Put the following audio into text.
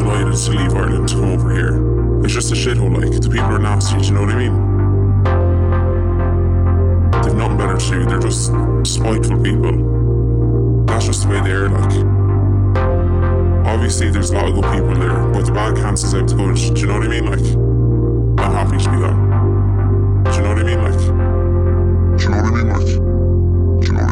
delighted to leave Ireland to come over here. It's just a shithole, like. The people are nasty, do you know what I mean? They've nothing better to do. They're just spiteful people. That's just the way they are, like. Obviously, there's a lot of good people there, but the bad cancels out the good, do you know what I mean? Like,